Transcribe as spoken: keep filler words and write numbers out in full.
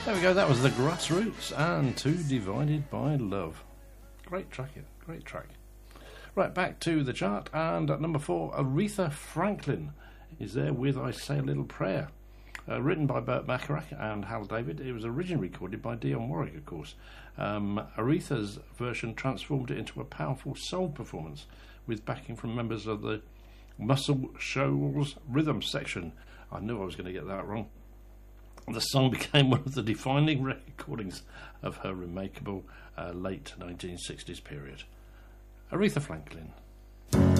There we go, that was the Grassroots and Two Divided by Love. Great track, great track. Right, back to the chart, and at number four, Aretha Franklin is there with I Say a Little Prayer. Uh, written by Burt Bacharach and Hal David. It was originally recorded by Dionne Warwick, of course. Um, Aretha's version transformed it into a powerful soul performance with backing from members of the Muscle Shoals rhythm section. I knew I was going to get that wrong. The song became one of the defining recordings of her remarkable uh, late nineteen sixties period. Aretha Franklin.